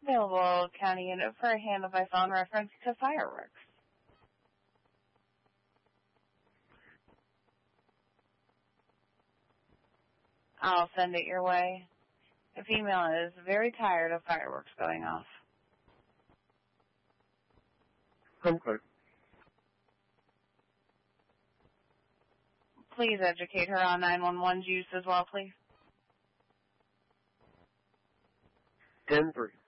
available county unit for a handle by phone reference to fireworks. I'll send it your way. The female is very tired of fireworks going off. Okay. Please educate her on 911's use as well, please. 10-3.